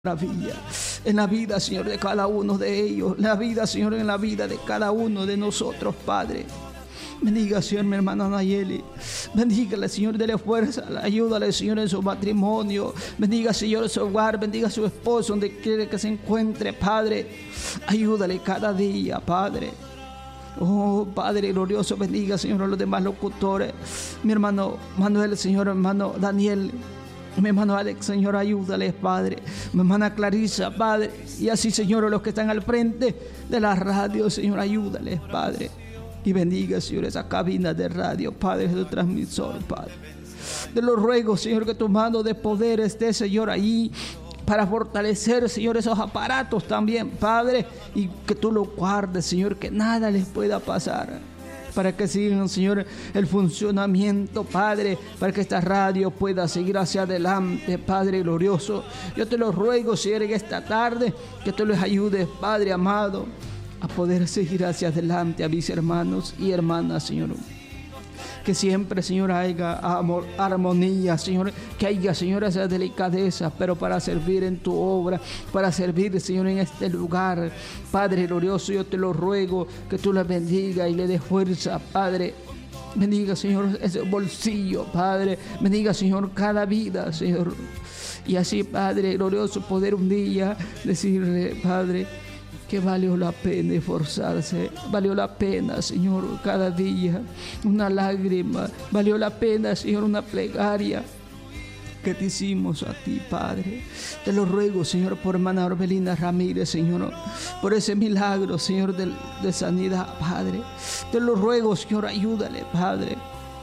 maravilla en la vida, Señor, de cada uno de ellos, la vida, Señor, en la vida de cada uno de nosotros, Padre. Bendiga, Señor, mi hermana Nayeli. Bendígale, Señor, dele fuerza. Ayúdale, Señor, en su matrimonio. Bendiga, Señor, su hogar. Bendiga a su esposo, donde quiere que se encuentre, Padre. Ayúdale cada día, Padre. Oh, Padre glorioso, bendiga, Señor, a los demás locutores. Mi hermano Manuel, Señor, hermano Daniel. Mi hermano Alex, Señor, ayúdales, Padre. Mi hermana Clarisa, Padre. Y así, Señor, a los que están al frente de la radio, Señor, ayúdales, Padre. Y bendiga, Señor, esa cabina de radio, Padre, de transmisor, Padre. Te lo ruego, Señor, que tu mano de poder esté, Señor, ahí para fortalecer, Señor, esos aparatos también, Padre. Y que tú lo guardes, Señor, que nada les pueda pasar. Para que sigan, Señor, el funcionamiento, Padre, para que esta radio pueda seguir hacia adelante, Padre glorioso. Yo te lo ruego, Señor, en esta tarde, que tú les ayudes, Padre amado, a poder seguir hacia adelante a mis hermanos y hermanas, Señor. Que siempre, Señor, haya amor, armonía, Señor. Que haya, Señor, esa delicadeza, pero para servir en tu obra, para servir, Señor, en este lugar. Padre glorioso, yo te lo ruego, que tú les bendiga y le des fuerza, Padre. Bendiga, Señor, ese bolsillo, Padre. Bendiga, Señor, cada vida, Señor. Y así, Padre glorioso, poder un día decirle, Padre, que valió la pena esforzarse, valió la pena, Señor, cada día una lágrima, valió la pena, Señor, una plegaria que te hicimos a ti, Padre. Te lo ruego, Señor, por hermana Orbelina Ramírez, Señor, por ese milagro, Señor, de sanidad, Padre. Te lo ruego, Señor, ayúdale, Padre.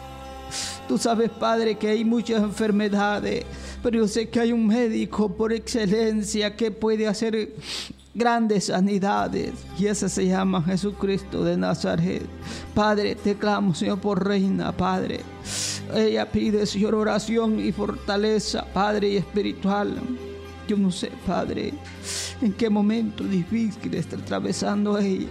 Tú sabes, Padre, que hay muchas enfermedades, pero yo sé que hay un médico por excelencia que puede hacer grandes sanidades, y ese se llama Jesucristo de Nazaret. Padre, te clamo, Señor, por Reina, Padre. Ella pide, Señor, oración y fortaleza, Padre, y espiritual. Yo no sé, Padre, en qué momento difícil está atravesando ella.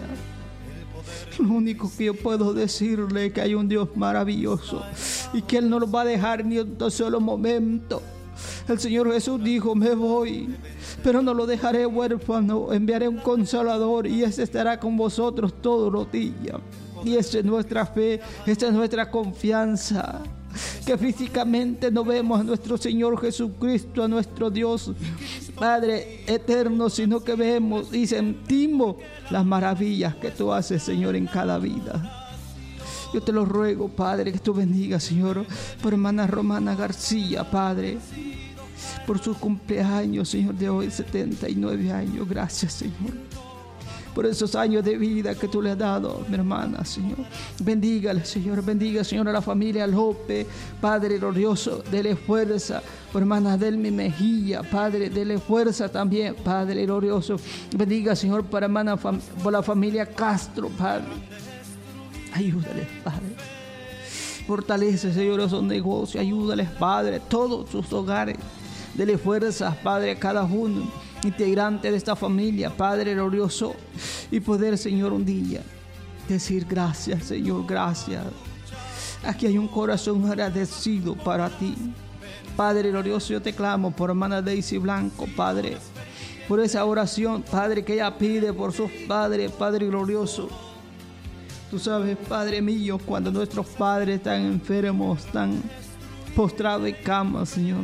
Lo único que yo puedo decirle es que hay un Dios maravilloso y que Él no lo va a dejar ni un solo momento. El Señor Jesús dijo, me voy, pero no lo dejaré huérfano, enviaré un consolador y ese estará con vosotros todos los días. Y esa es nuestra fe, esa es nuestra confianza, que físicamente no vemos a nuestro Señor Jesucristo, a nuestro Dios Padre eterno, sino que vemos y sentimos las maravillas que tú haces, Señor, en cada vida. Yo te lo ruego, Padre, que tú bendigas, Señor, por hermana Romana García, Padre, por su cumpleaños, Señor, de hoy, 79 años. Gracias, Señor, por esos años de vida que tú le has dado a mi hermana, Señor. Bendígale, Señor, bendiga, Señor, a la familia López, Padre glorioso, dele fuerza. Por hermana Delmi Mejía, Padre, dele fuerza también, Padre glorioso. Bendiga, Señor, por hermana, por la familia Castro, Padre. Ayúdales, Padre. Fortalece, Señor, esos negocios. Ayúdales, Padre, todos sus hogares. Dele fuerzas, Padre, a cada uno integrante de esta familia, Padre glorioso. Y poder, Señor, un día decir gracias, Señor, gracias. Aquí hay un corazón agradecido para ti. Padre glorioso, yo te clamo por hermana Daisy Blanco, Padre. Por esa oración, Padre, que ella pide por sus padres, Padre glorioso. Tú sabes, Padre mío, cuando nuestros padres están enfermos, están postrados en cama, Señor,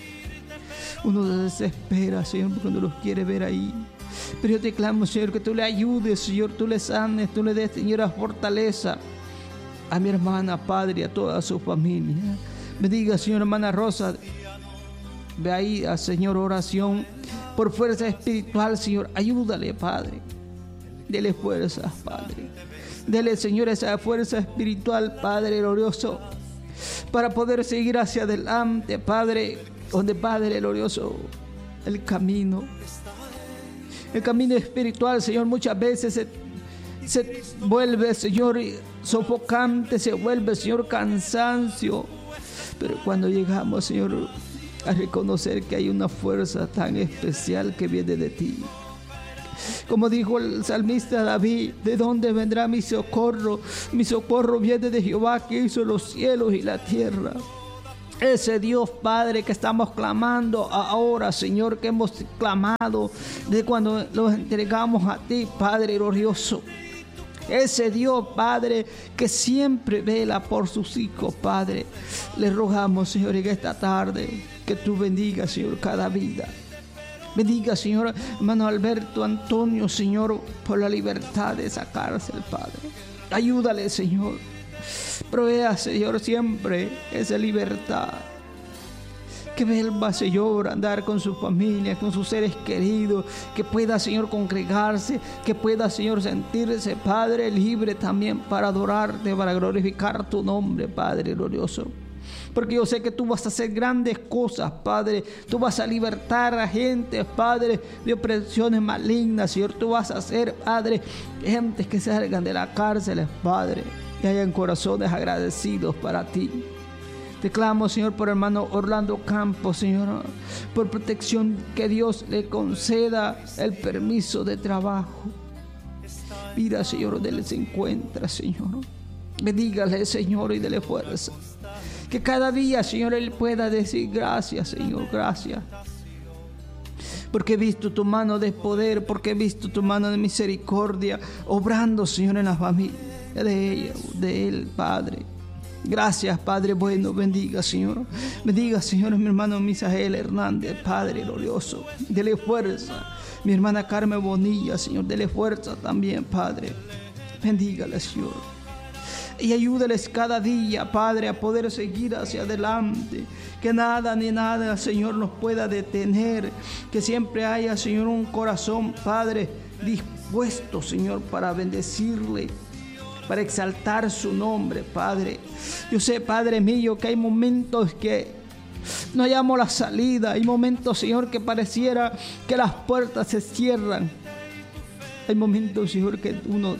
uno se desespera, Señor, cuando los quiere ver ahí. Pero yo te clamo, Señor, que tú le ayudes, Señor, tú le sanes, tú le des, Señor, fortaleza a mi hermana, Padre, a toda su familia. Bendiga, Señor, hermana Rosa. Ve ahí, Señor, oración por fuerza espiritual, Señor. Ayúdale, Padre. Dele fuerzas, Padre. Dele, Señor, esa fuerza espiritual, Padre glorioso, para poder seguir hacia adelante, Padre, donde, Padre glorioso, el camino espiritual, Señor, muchas veces se vuelve, Señor, sofocante, se vuelve, Señor, cansancio. Pero cuando llegamos, Señor, a reconocer que hay una fuerza tan especial que viene de ti, como dijo el salmista David, ¿de dónde vendrá mi socorro? Mi socorro viene de Jehová, que hizo los cielos y la tierra. Ese Dios, Padre, que estamos clamando ahora, Señor, que hemos clamado de cuando los entregamos a ti, Padre glorioso. Ese Dios, Padre, que siempre vela por sus hijos, Padre. Le rogamos, Señor, en esta tarde, que tú bendigas, Señor, cada vida. Bendiga, Señor, hermano Alberto Antonio, Señor, por la libertad de esa cárcel, Padre. Ayúdale, Señor. Provea, Señor, siempre esa libertad. Que vuelva, Señor, a andar con su familia, con sus seres queridos. Que pueda, Señor, congregarse. Que pueda, Señor, sentirse, Padre, libre también para adorarte, para glorificar tu nombre, Padre glorioso. Porque yo sé que tú vas a hacer grandes cosas, Padre. Tú vas a libertar a gente, Padre, de opresiones malignas, Señor. Tú vas a hacer, Padre, gentes que salgan de las cárceles, Padre, y hayan corazones agradecidos para ti. Te clamo, Señor, por hermano Orlando Campos, Señor, por protección, que Dios le conceda el permiso de trabajo. Mira, Señor, donde él se encuentra, Señor. Bendígale, Señor, y dele fuerza. Que cada día, Señor, él pueda decir gracias, Señor, gracias. Porque he visto tu mano de poder, porque he visto tu mano de misericordia, obrando, Señor, en la familia de ella, de él, Padre. Gracias, Padre bueno, bendiga, Señor. Bendiga, Señor, mi hermano Misael Hernández, Padre glorioso. Dele fuerza. Mi hermana Carmen Bonilla, Señor, dele fuerza también, Padre. Bendígale, Señor. Y ayúdales cada día, Padre, a poder seguir hacia adelante. Que nada ni nada, Señor, nos pueda detener. Que siempre haya, Señor, un corazón, Padre, dispuesto, Señor, para bendecirle, para exaltar su nombre, Padre. Yo sé, Padre mío, que hay momentos que no hallamos la salida. Hay momentos, Señor, que pareciera que las puertas se cierran. Hay momentos, Señor, que uno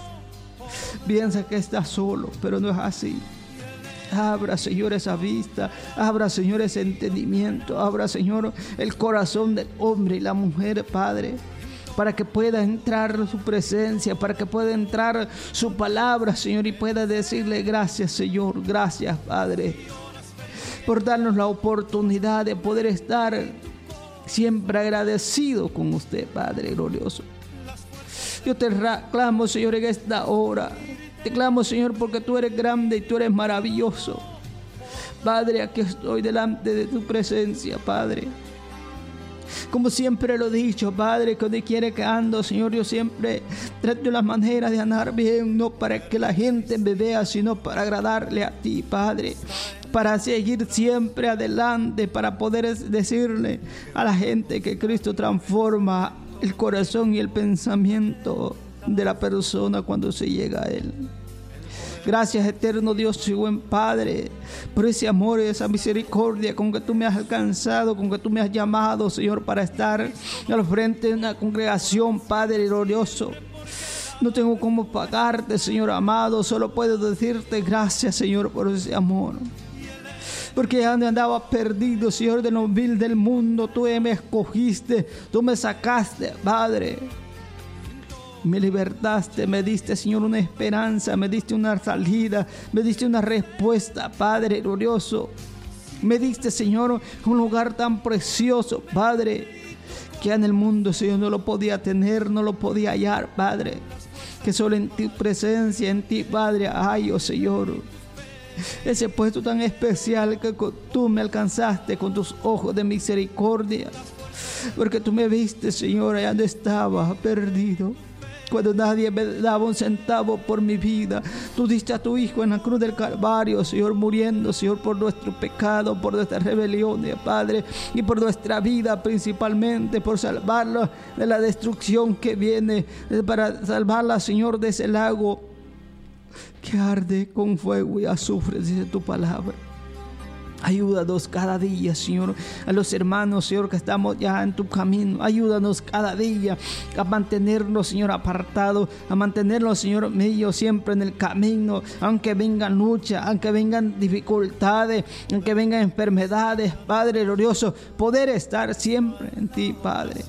piensa que está solo, pero no es así. Abra, Señor, esa vista. Abra, Señor, ese entendimiento. Abra, Señor, el corazón del hombre y la mujer, Padre, para que pueda entrar su presencia, para que pueda entrar su palabra, Señor, y pueda decirle gracias, Señor, gracias, Padre, por darnos la oportunidad de poder estar siempre agradecido con usted, Padre glorioso. Yo te clamo, Señor, en esta hora. Te clamo, Señor, porque tú eres grande y tú eres maravilloso. Padre, aquí estoy delante de tu presencia, Padre. Como siempre lo he dicho, Padre, que donde quiera que ando, Señor, yo siempre trato las maneras de andar bien, no para que la gente me vea, sino para agradarle a ti, Padre. Para seguir siempre adelante, para poder decirle a la gente que Cristo transforma el corazón y el pensamiento de la persona cuando se llega a Él. Gracias, eterno Dios y buen Padre, por ese amor y esa misericordia con que tú me has alcanzado, con que tú me has llamado, Señor, para estar al frente de una congregación, Padre glorioso. No tengo cómo pagarte, Señor amado, solo puedo decirte gracias, Señor, por ese amor. Porque andaba perdido, Señor, de lo vil del mundo, tú me escogiste, tú me sacaste, Padre. Me libertaste, me diste, Señor, una esperanza, me diste una salida, me diste una respuesta, Padre glorioso. Me diste, Señor, un lugar tan precioso, Padre, que en el mundo, Señor, no lo podía tener, no lo podía hallar, Padre. Que solo en tu presencia, en ti, Padre, hallo, Señor, ese puesto tan especial que tú me alcanzaste con tus ojos de misericordia. Porque tú me viste, Señor, allá donde estaba perdido, cuando nadie me daba un centavo por mi vida. Tú diste a tu Hijo en la cruz del Calvario, Señor, muriendo, Señor, por nuestro pecado, por nuestras rebeliones, Padre, y por nuestra vida principalmente, por salvarla de la destrucción que viene, para salvarla, Señor, de ese lago que arde con fuego y azufre, dice tu palabra. Ayúdanos cada día, Señor, a los hermanos, Señor, que estamos ya en tu camino. Ayúdanos cada día a mantenernos, Señor, apartados, a mantenernos, Señor mío, siempre en el camino, aunque vengan luchas, aunque vengan dificultades, aunque vengan enfermedades, Padre glorioso, poder estar siempre en ti, Padre.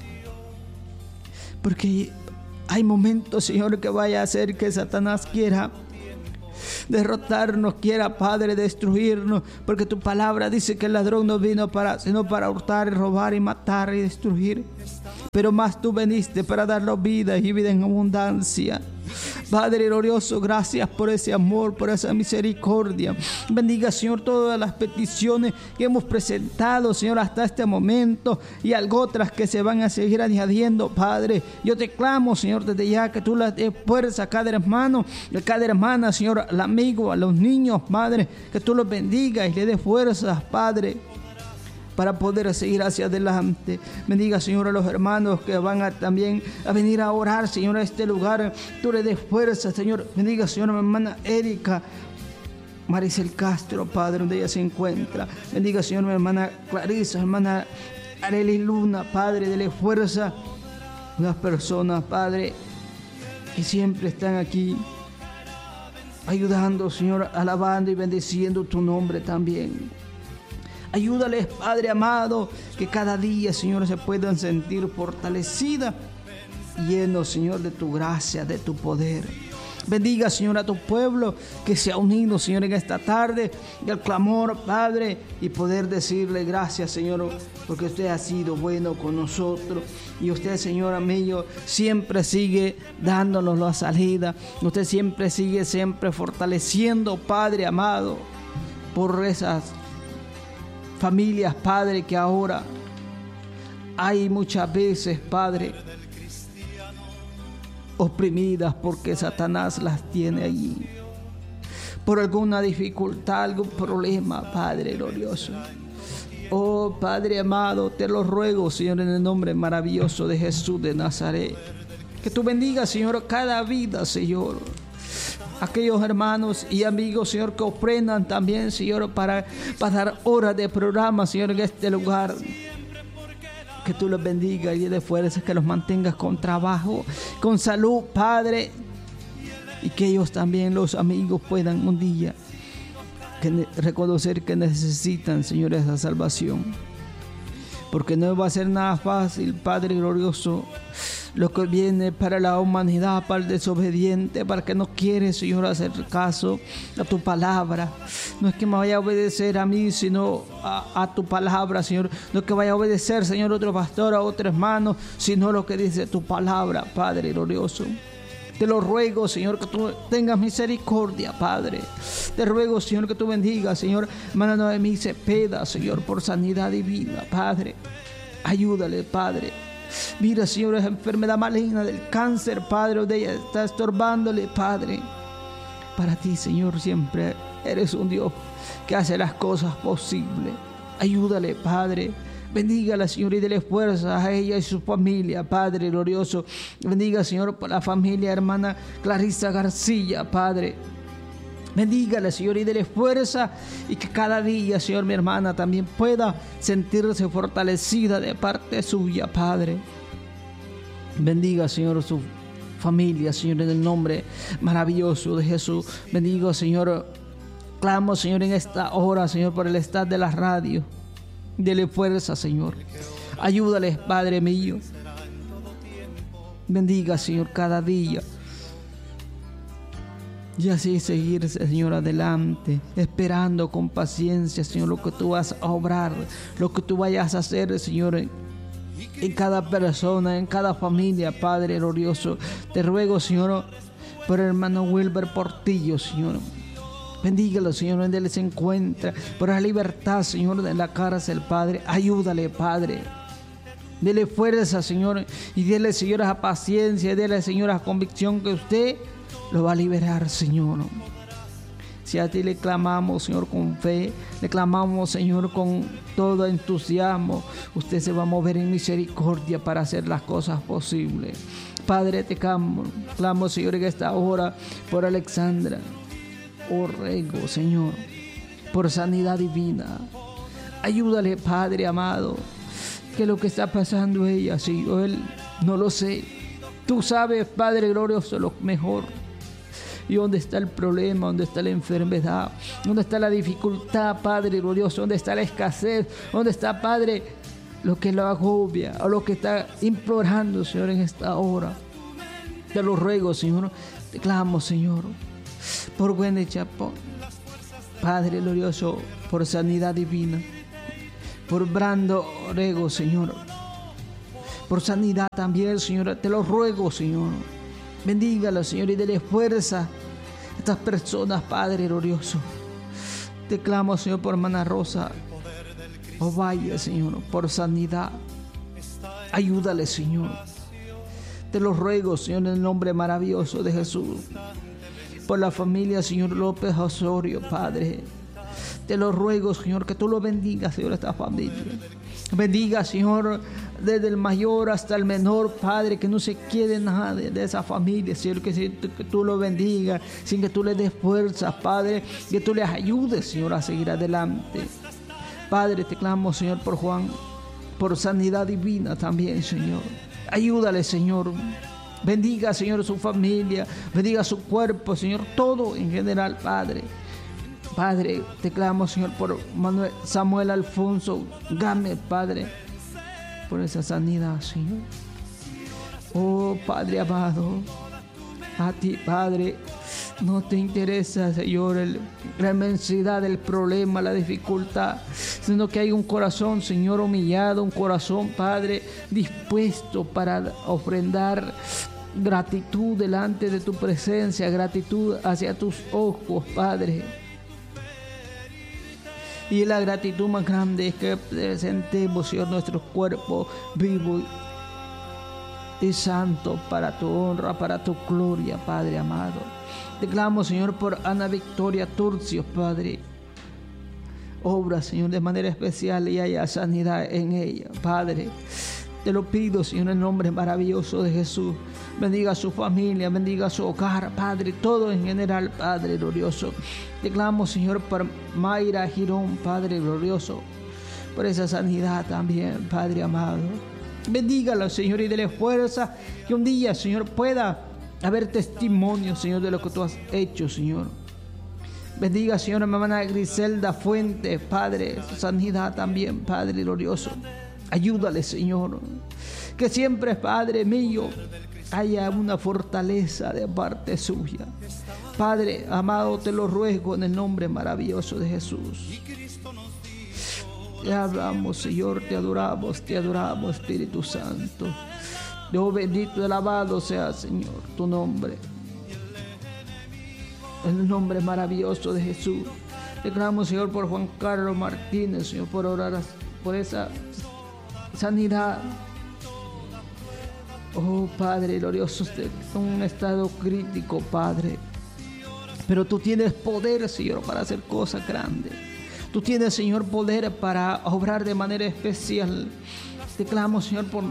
Porque hay momentos, Señor, que vaya a hacer que Satanás quiera derrotarnos, quiera, Padre, destruirnos, porque tu palabra dice que el ladrón no vino sino para hurtar, robar y matar y destruir. Pero más tú veniste para darnos vida y vida en abundancia. Padre glorioso, gracias por ese amor, por esa misericordia. Bendiga, Señor, todas las peticiones que hemos presentado, Señor, hasta este momento, y algo otras que se van a seguir añadiendo, Padre. Yo te clamo, Señor, desde ya que tú las des fuerza a cada hermano, a cada hermana, Señor, al amigo, a los niños, Padre, que tú los bendigas y le des fuerzas, Padre, para poder seguir hacia adelante. Bendiga, Señor, a los hermanos que van también a venir a orar, Señor, a este lugar. Tú le des fuerza, Señor. Bendiga, Señor, a mi hermana Erika Maricel Castro, Padre, donde ella se encuentra. Bendiga, Señor, mi hermana Clarisa, hermana Arely Luna, Padre, dele fuerza a las personas, Padre, que siempre están aquí ayudando, Señor, alabando y bendiciendo tu nombre también. Ayúdales, Padre amado, que cada día, Señor, se puedan sentir fortalecidas, llenos, Señor, de tu gracia, de tu poder. Bendiga, Señor, a tu pueblo que se ha unido, Señor, en esta tarde, del clamor, Padre, y poder decirle gracias, Señor, porque usted ha sido bueno con nosotros. Y usted, Señor amigo, siempre sigue dándonos la salida. Usted siempre sigue fortaleciendo, Padre amado, por esas familias, Padre, que ahora hay muchas veces, Padre, oprimidas porque Satanás las tiene allí por alguna dificultad, algún problema, Padre glorioso. Oh, Padre amado, te lo ruego, Señor, en el nombre maravilloso de Jesús de Nazaret, que tú bendigas, Señor, cada vida, Señor. Aquellos hermanos y amigos, Señor, que ofrendan también, Señor, para pasar horas de programa, Señor, en este lugar. Que tú los bendigas y de fuerzas, que los mantengas con trabajo, con salud, Padre. Y que ellos también, los amigos, puedan un día reconocer que necesitan, Señor, esa salvación. Porque no va a ser nada fácil, Padre glorioso, lo que viene para la humanidad, para el desobediente, para el que no quiere, Señor, hacer caso a tu palabra. No es que me vaya a obedecer a mí, sino a tu palabra, Señor. No es que vaya a obedecer, Señor, a otro pastor, a otro hermano, sino lo que dice tu palabra, Padre glorioso. Te lo ruego, Señor, que tú tengas misericordia, Padre. Te ruego, Señor, que tú bendigas, Señor, hermana Noemí Cepeda, Señor, por sanidad divina, Padre. Ayúdale, Padre. Mira, Señor, esa enfermedad maligna del cáncer, Padre, de ella está estorbándole, Padre. Para ti, Señor, siempre eres un Dios que hace las cosas posibles. Ayúdale, Padre. Bendígala, Señor, y dele fuerza a ella y su familia, Padre glorioso. Bendiga, Señor, por la familia hermana Clarisa García, Padre. Bendígala, Señor, y dele fuerza, y que cada día, Señor, mi hermana también pueda sentirse fortalecida de parte suya, Padre. Bendiga, Señor, su familia, Señor, en el nombre maravilloso de Jesús. Bendigo, Señor, clamo, Señor, en esta hora, Señor, por el estado de la radio. Dele fuerza, Señor. Ayúdales, Padre mío. Bendiga, Señor, cada día. Y así seguir, Señor, adelante, esperando con paciencia, Señor, lo que tú vas a obrar, lo que tú vayas a hacer, Señor, en cada persona, en cada familia, Padre glorioso. Te ruego, Señor, por el hermano Wilber Portillo, Señor. Bendígalo, Señor, donde él se encuentra, por la libertad, Señor, de la cárcel, Padre. Ayúdale, Padre. Dele fuerza, Señor, y dele, Señor, esa paciencia, y dele, Señor, esa convicción que usted lo va a liberar, Señor. Si a ti le clamamos, Señor, con fe, le clamamos, Señor, con todo entusiasmo, usted se va a mover en misericordia para hacer las cosas posibles. Padre, te clamo, Señor, en esta hora por Alexandra. Oh, ruego, Señor, por sanidad divina. Ayúdale, Padre amado, que lo que está pasando ella, si yo él no lo sé. Tú sabes, Padre glorioso, lo mejor. Y dónde está el problema, dónde está la enfermedad, dónde está la dificultad, Padre glorioso, dónde está la escasez, dónde está, Padre, lo que lo agobia o lo que está implorando, Señor, en esta hora. Te lo ruego, Señor, te clamo, Señor. por Wendy Chapón, Padre glorioso, por sanidad divina, por Brando Orego, Señor, por sanidad también, Señor, te lo ruego, Señor, bendígalo, Señor, y dele fuerza a estas personas, Padre glorioso. Te clamo, Señor, por hermana Rosa Ovalle, Señor, por sanidad. Ayúdale, Señor. Te lo ruego, Señor, en el nombre maravilloso de Jesús. Por la familia, Señor López Osorio, Padre. Te lo ruego, Señor, que tú lo bendigas, Señor, a esta familia. Bendiga, Señor, desde el mayor hasta el menor, Padre, que no se quede nada de esa familia, Señor, que tú lo bendigas, sin que tú le des fuerzas, Padre, que tú les ayudes, Señor, a seguir adelante. Padre, te clamo, Señor, por Juan, por sanidad divina también, Señor. Ayúdale, Señor. Bendiga, Señor, su familia, bendiga su cuerpo, Señor, todo en general, Padre. Padre, te clamo, Señor, por Samuel Alfonso Gámez, Padre, por esa sanidad, Señor. Oh, Padre amado, a ti, Padre, no te interesa, Señor, la inmensidad del problema, la dificultad, sino que hay un corazón, Señor, humillado, un corazón, Padre, dispuesto para ofrendar gratitud delante de tu presencia, gratitud hacia tus ojos, Padre. Y la gratitud más grande es que presentemos, Señor, nuestro cuerpo vivo y santo para tu honra, para tu gloria, Padre amado. Te clamo, Señor, por Ana Victoria Turcios, Padre. Obra, Señor, de manera especial y haya sanidad en ella, Padre. Te lo pido, Señor, en el nombre maravilloso de Jesús. Bendiga a su familia, bendiga a su hogar, Padre, todo en general, Padre glorioso. Te clamo, Señor, por Mayra Girón, Padre glorioso, por esa sanidad también, Padre amado. Bendígalo, Señor, y dele fuerza, que un día, Señor, pueda haber testimonio, Señor, de lo que tú has hecho, Señor. Bendiga, Señor, a mi hermana Griselda Fuentes, Padre, su sanidad también, Padre glorioso. Ayúdale, Señor, que siempre, Padre mío, haya una fortaleza de parte suya. Padre amado, te lo ruego en el nombre maravilloso de Jesús. Te hablamos, Señor, te adoramos, Espíritu Santo. Dios bendito y alabado sea, Señor, tu nombre. En el nombre maravilloso de Jesús. Te clamamos, Señor, por Juan Carlos Martínez, Señor, por orar por esa sanidad. Oh, Padre glorioso, usted está en un estado crítico, Padre. Pero tú tienes poder, Señor, para hacer cosas grandes. Tú tienes, Señor, poder para obrar de manera especial. Te clamo, Señor, por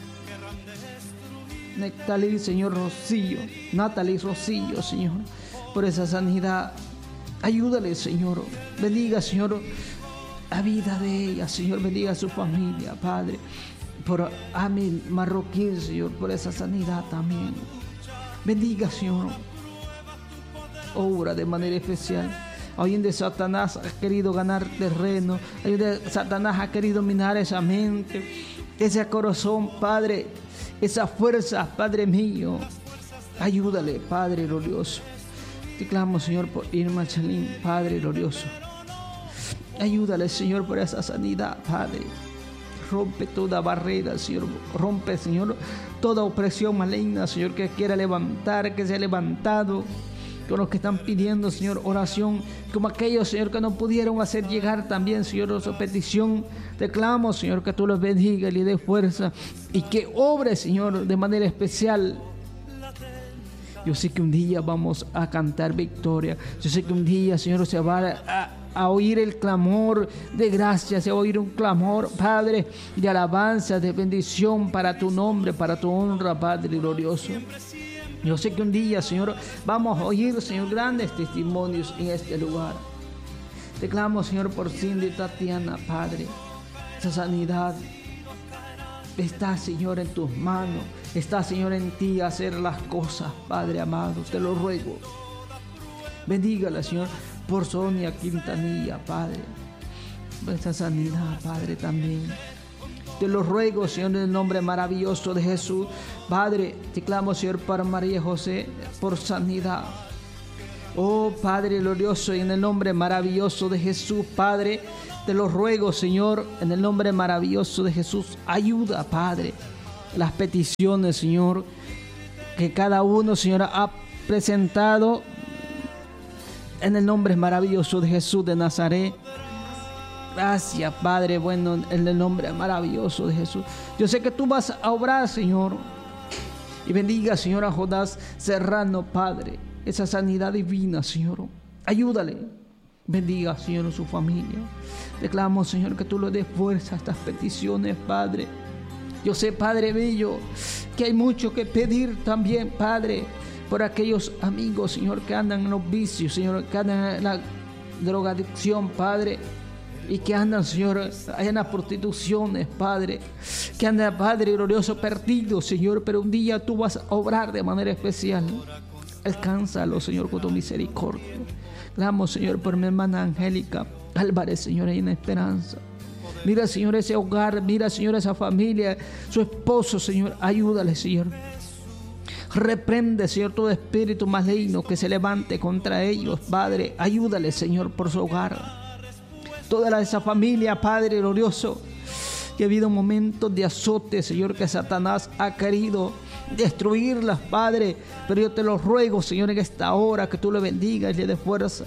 Natalie, Señor, Natalie Rosillo, Señor, por esa sanidad. Ayúdale, Señor. Bendiga, Señor, la vida de ella, Señor. Bendiga a su familia, Padre. Por Amil Marroquín, Señor, por esa sanidad también. Bendiga, Señor. Obra de manera especial. Hoy en día Satanás ha querido ganar terreno. Hoy en día Satanás ha querido minar esa mente, ese corazón, Padre, esa fuerza, Padre mío. Ayúdale, Padre glorioso. Te clamo, Señor, por Irma Chalín, Padre glorioso. Ayúdale, Señor, por esa sanidad, Padre. Rompe toda barrera, Señor. Rompe, Señor, toda opresión maligna, Señor, que quiera levantar, que se ha levantado. Con los que están pidiendo, Señor, oración, como aquellos, Señor, que no pudieron hacer llegar también, Señor, su petición. Te clamo, Señor, que tú los bendiga y le dé fuerza y que obre, Señor, de manera especial. Yo sé que un día vamos a cantar victoria. Yo sé que un día, Señor, se va a oír el clamor de gracia, se va a oír un clamor, Padre, de alabanza, de bendición para tu nombre, para tu honra, Padre glorioso. Yo sé que un día, Señor, vamos a oír, Señor, grandes testimonios en este lugar. Te clamo, Señor, por Cindy y Tatiana, Padre. Esa sanidad está, Señor, en tus manos. Está, Señor, en ti hacer las cosas, Padre amado. Te lo ruego. Bendígala, Señor, por Sonia Quintanilla, Padre. Por esa sanidad, Padre, también. Te lo ruego, Señor, en el nombre maravilloso de Jesús. Padre, te clamo, Señor, para María José, por sanidad. Oh Padre glorioso, en el nombre maravilloso de Jesús, Padre, te lo ruego, Señor, en el nombre maravilloso de Jesús, ayuda, Padre, las peticiones, Señor, que cada uno, Señor, ha presentado en el nombre maravilloso de Jesús de Nazaret. Gracias, Padre bueno, en el nombre maravilloso de Jesús. Yo sé que tú vas a obrar, Señor. Y bendiga, Señor, a Jonás Serrano, Padre, esa sanidad divina, Señor. Ayúdale. Bendiga, Señor, a su familia. Declamo, Señor, que tú le des fuerza a estas peticiones, Padre. Yo sé, Padre bello, que hay mucho que pedir también, Padre, por aquellos amigos, Señor, que andan en los vicios, Señor, que andan en la drogadicción, Padre, y que andan, Señor, en las prostituciones, Padre, que andan, Padre glorioso, perdidos, Señor, pero un día tú vas a obrar de manera especial. Alcánzalo, Señor, con tu misericordia. Clamo, Señor, por mi hermana Angélica Álvarez, Señor, en esperanza. Mira, Señor, ese hogar, mira, Señor, esa familia, su esposo, Señor, ayúdale, Señor. Reprende, Señor, todo espíritu maligno que se levante contra ellos, Padre. Ayúdale, Señor, por su hogar. Toda esa familia, Padre glorioso, que ha habido momentos de azote, Señor, que Satanás ha querido destruirlas, Padre. Pero yo te lo ruego, Señor, en esta hora, que tú le bendigas y le des fuerza.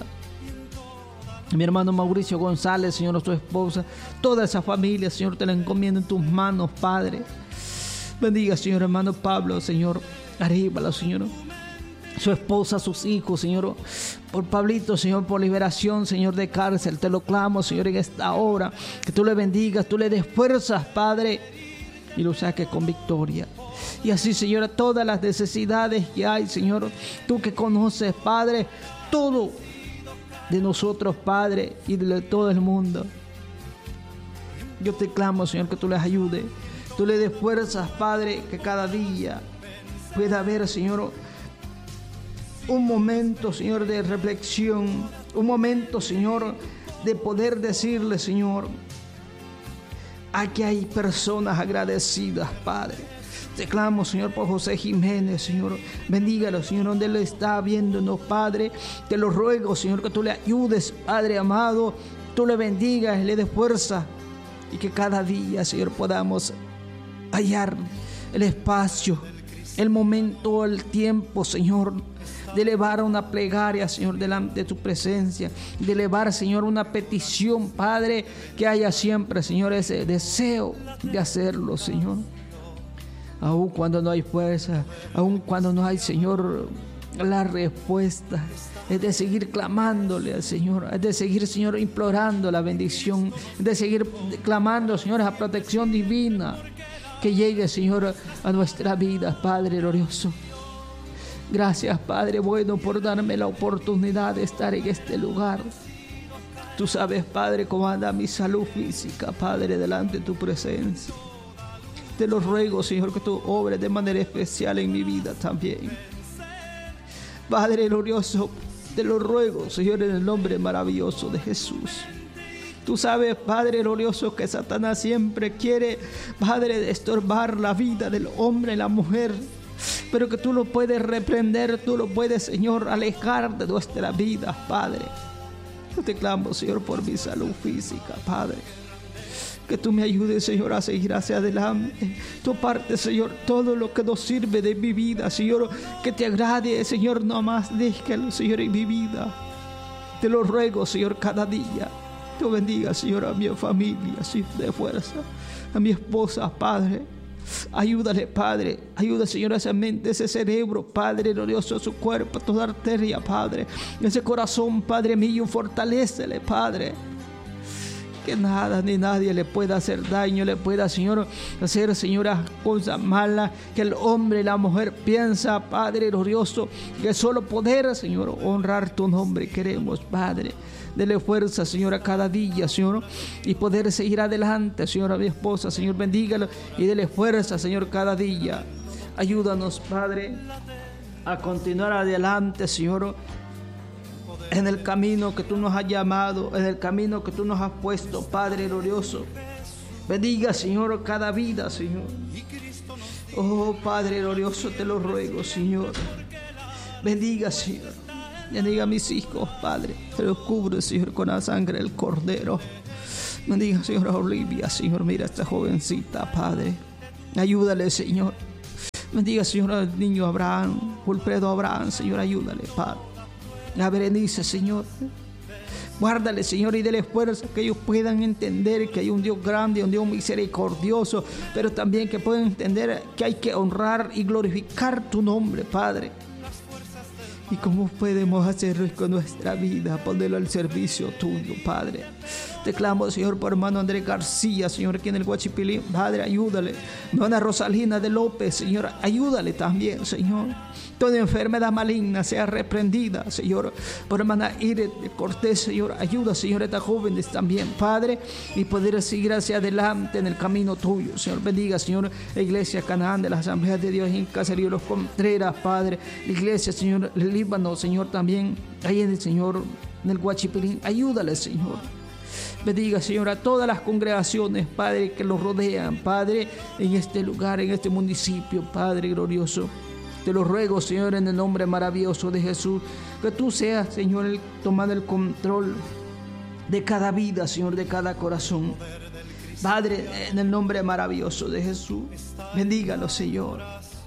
Mi hermano Mauricio González, Señor, a su esposa, toda esa familia, Señor, te la encomiendo en tus manos, Padre. Bendiga, Señor, hermano Pablo, Señor, Aríbalo, Señor, su esposa, sus hijos, Señor, por Pablito, Señor, por liberación, Señor, de cárcel, te lo clamo, Señor, en esta hora, que tú le bendigas, tú le des fuerzas, Padre, y lo saques con victoria. Y así, Señor, todas las necesidades que hay, Señor, tú que conoces, Padre, todo de nosotros, Padre, y de todo el mundo. Yo te clamo, Señor, que tú les ayudes, tú le des fuerzas, Padre, que cada día pueda haber, Señor, un momento, Señor, de reflexión, un momento, Señor, de poder decirle, Señor, aquí hay personas agradecidas, Padre. Te clamo, Señor, por José Jiménez, Señor. Bendígalo, Señor, donde Él está viéndonos, Padre. Te lo ruego, Señor, que tú le ayudes, Padre amado. Tú le bendigas, le des fuerza. Y que cada día, Señor, podamos hallar el espacio, el momento, el tiempo, Señor, de elevar una plegaria, Señor, delante de tu presencia. De elevar, Señor, una petición, Padre, que haya siempre, Señor, ese deseo de hacerlo, Señor. Aun cuando no hay fuerza, aun cuando no hay, Señor, la respuesta, es de seguir clamándole al Señor, es de seguir, Señor, implorando la bendición, es de seguir clamando, Señor, esa protección divina que llegue, Señor, a nuestra vida, Padre glorioso. Gracias, Padre bueno, por darme la oportunidad de estar en este lugar. Tú sabes, Padre, cómo anda mi salud física, Padre, delante de tu presencia. Te lo ruego, Señor, que tú obres de manera especial en mi vida también. Padre glorioso, te lo ruego, Señor, en el nombre maravilloso de Jesús. Tú sabes, Padre glorioso, que Satanás siempre quiere, Padre, estorbar la vida del hombre y la mujer. Pero que tú lo puedes reprender, tú lo puedes, Señor, alejar de nuestra vida, Padre. Yo te clamo, Señor, por mi salud física, Padre. Que tú me ayudes, Señor, a seguir hacia adelante. Tu parte, Señor, todo lo que nos sirve de mi vida, Señor, que te agrade, Señor, no más déjalo, Señor, en mi vida. Te lo ruego, Señor, cada día. Te bendiga, Señor, a mi familia, Señor, de fuerza. A mi esposa, Padre. Ayúdale, Padre. Ayuda, Señor, a esa mente, ese cerebro, Padre glorioso, su cuerpo, toda arteria, Padre. Ese corazón, Padre mío, fortalécele, Padre. Que nada ni nadie le pueda hacer daño, le pueda, Señor, hacer, Señora, cosas malas. Que el hombre y la mujer piensa, Padre glorioso, que solo poder, Señor, honrar tu nombre queremos, Padre. Dele fuerza, Señor, a cada día, Señor, y poder seguir adelante, Señor, a mi esposa, Señor, bendígalo y dele fuerza, Señor, cada día. Ayúdanos, Padre, a continuar adelante, Señor, en el camino que tú nos has llamado, en el camino que tú nos has puesto, Padre glorioso. Bendiga, Señor, cada vida, Señor. Oh, Padre glorioso, te lo ruego, Señor. Bendiga, Señor, Bendiga a mis hijos, Padre. Te los cubre, Señor, con la sangre del Cordero. Bendiga, Señor, a Olivia, Señor. Mira a esta jovencita, Padre. Ayúdale, Señor. Bendiga, Señor, al niño Abraham, Wilfredo Abraham, Señor. Ayúdale, Padre. A Berenice, Señor. Guárdale, Señor, y dele fuerza que ellos puedan entender que hay un Dios grande, un Dios misericordioso, pero también que puedan entender que hay que honrar y glorificar tu nombre, Padre. ¿Y cómo podemos hacerlo con nuestra vida? Ponerlo al servicio tuyo, Padre. Te clamo, Señor, por hermano Andrés García, Señor, aquí en el Guachipilín. Padre, ayúdale. Hermana Rosalina de López, Señor, ayúdale también, Señor. Toda enfermedad maligna sea reprendida, Señor. Por hermana Iris de Cortés, Señor, ayuda, Señor, a estas jóvenes también, Padre, y poder seguir hacia adelante en el camino tuyo, Señor. Bendiga, Señor, la iglesia Canaán de la Asamblea de Dios en Caserío Los Contreras, Padre. La iglesia, Señor, el Líbano, Señor, también, ahí en el Señor, en el Guachipilín. Ayúdale, Señor. Bendiga, Señor, a todas las congregaciones, Padre, que los rodean, Padre, en este lugar, en este municipio, Padre glorioso. Te lo ruego, Señor, en el nombre maravilloso de Jesús, que tú seas, Señor, el tomando el control de cada vida, Señor, de cada corazón. Padre, en el nombre maravilloso de Jesús, bendígalo, Señor.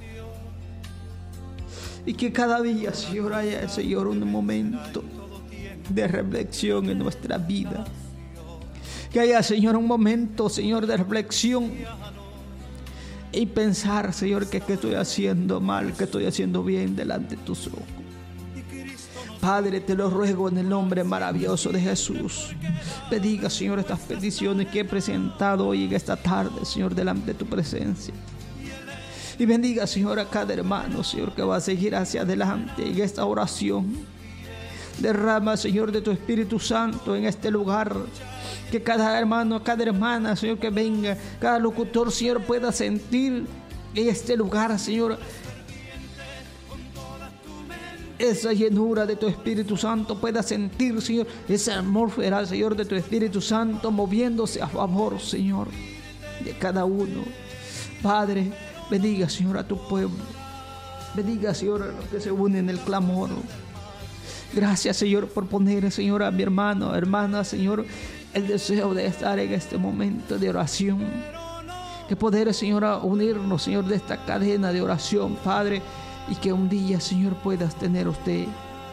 Y que cada día, Señor, haya, Señor, un momento de reflexión en nuestra vida. Que haya, Señor, un momento, Señor, de reflexión y pensar, Señor, que estoy haciendo mal, que estoy haciendo bien delante de tus ojos. Padre, te lo ruego en el nombre maravilloso de Jesús. Bendiga, Señor, estas peticiones que he presentado hoy en esta tarde, Señor, delante de tu presencia. Y bendiga, Señor, a cada hermano, Señor, que va a seguir hacia adelante en esta oración. Derrama, Señor, de tu Espíritu Santo en este lugar. Que cada hermano, cada hermana, Señor, que venga, cada locutor, Señor, pueda sentir en este lugar, Señor, esa llenura de tu Espíritu Santo, pueda sentir, Señor, esa atmósfera, Señor, de tu Espíritu Santo moviéndose a favor, Señor, de cada uno. Padre, bendiga, Señor, a tu pueblo. Bendiga, Señor, a los que se unen en el clamor. Gracias, Señor, por poner, Señor, a mi hermano, hermana, Señor, el deseo de estar en este momento de oración. Que poder, Señor, unirnos, Señor, de esta cadena de oración, Padre, y que un día, Señor, puedas tener usted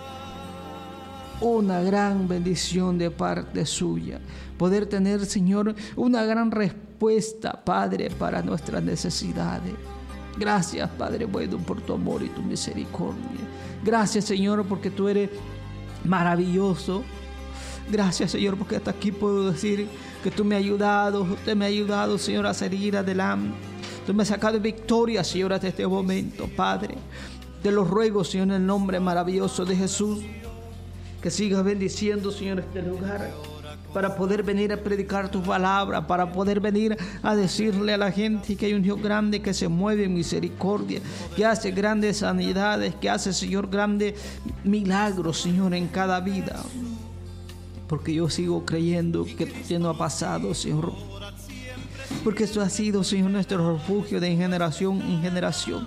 una gran bendición de parte suya. Poder tener, Señor, una gran respuesta, Padre, para nuestras necesidades. Gracias, Padre bueno, por tu amor y tu misericordia. Gracias, Señor, porque tú eres maravilloso. Gracias, Señor, porque hasta aquí puedo decir que tú me has ayudado. Usted me ha ayudado, Señor, a seguir adelante. Tú me has sacado de victoria, Señor, hasta este momento, Padre. Te lo ruego, Señor, en el nombre maravilloso de Jesús, que sigas bendiciendo, Señor, este lugar, para poder venir a predicar tu palabra, para poder venir a decirle a la gente que hay un Dios grande que se mueve en misericordia, que hace grandes sanidades, que hace, Señor, grandes milagros, Señor, en cada vida. Porque yo sigo creyendo que esto no ha pasado, Señor. Porque esto ha sido, Señor, nuestro refugio de generación en generación.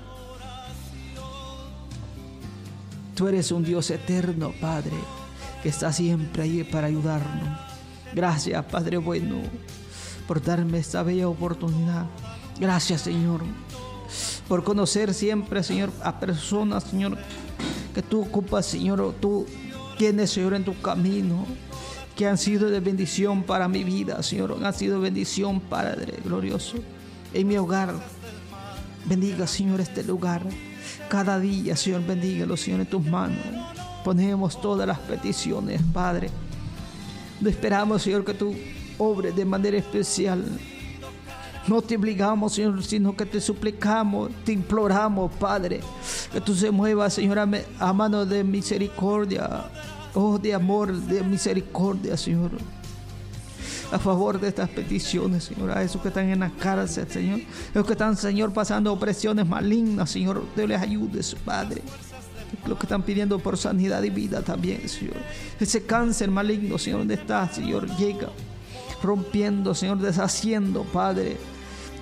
Tú eres un Dios eterno, Padre, que está siempre ahí para ayudarnos. Gracias, Padre bueno, por darme esta bella oportunidad. Gracias, Señor, por conocer siempre, Señor, a personas, Señor, que tú ocupas, Señor, o tú tienes, Señor, en tu camino, que han sido de bendición para mi vida, Señor, han sido bendición, Padre glorioso, en mi hogar. Bendiga, Señor, este lugar. Cada día, Señor, bendígalo, Señor, en tus manos. Ponemos todas las peticiones, Padre. No esperamos, Señor, que tú obres de manera especial. No te obligamos, Señor, sino que te suplicamos, te imploramos, Padre, que tú se muevas, Señor, a mano de misericordia, oh, de amor, de misericordia, Señor, a favor de estas peticiones, Señor, a esos que están en la cárcel, Señor, a los que están, Señor, pasando opresiones malignas, Señor, te les ayudes, Padre. Los que están pidiendo por sanidad y vida también, Señor. Ese cáncer maligno, Señor, ¿dónde está, Señor? Llega rompiendo, Señor, deshaciendo, Padre,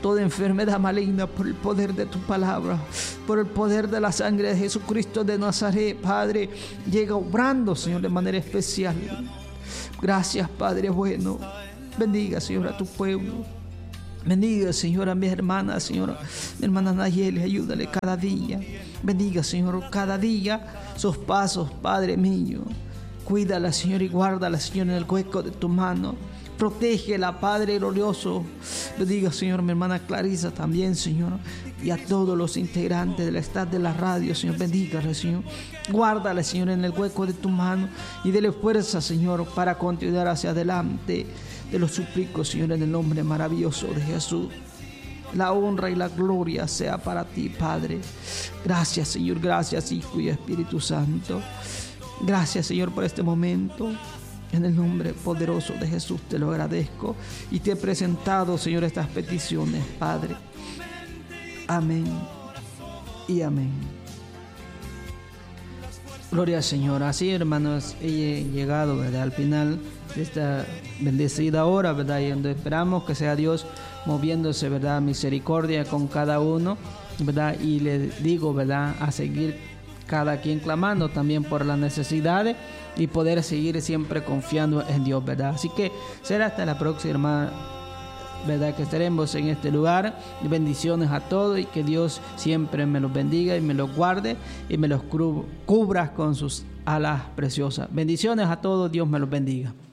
toda enfermedad maligna por el poder de tu palabra, por el poder de la sangre de Jesucristo de Nazaret, Padre. Llega obrando, Señor, de manera especial. Gracias, Padre bueno. Bendiga, Señor, a tu pueblo. Bendiga, Señor, a mi hermana, Señor, mi hermana Nayeli, ayúdale cada día. Bendiga, Señor, cada día sus pasos, Padre mío. Cuídala, Señor, y guárdala, Señor, en el hueco de tu mano. Protégela, Padre glorioso. Bendiga, Señor, mi hermana Clarisa también, Señor, y a todos los integrantes del staff de la radio, Señor. Bendígale, Señor. Guárdale, Señor, en el hueco de tu mano y dele fuerza, Señor, para continuar hacia adelante. Te lo suplico, Señor, en el nombre maravilloso de Jesús. La honra y la gloria sea para ti, Padre. Gracias, Señor. Gracias, Hijo y Espíritu Santo. Gracias, Señor, por este momento. En el nombre poderoso de Jesús te lo agradezco y te he presentado, Señor, estas peticiones, Padre. Amén y amén. Gloria al Señor. Así, hermanos, he llegado, ¿verdad?, al final de esta bendecida hora, ¿verdad?, y donde esperamos que sea Dios moviéndose, ¿verdad?, misericordia con cada uno, ¿verdad?, y le digo, ¿verdad?, a seguir cada quien clamando también por las necesidades y poder seguir siempre confiando en Dios, ¿verdad? Así que será hasta la próxima, ¿verdad?, que estaremos en este lugar. Bendiciones a todos y que Dios siempre me los bendiga y me los guarde y me los cubra con sus alas preciosas. Bendiciones a todos, Dios me los bendiga.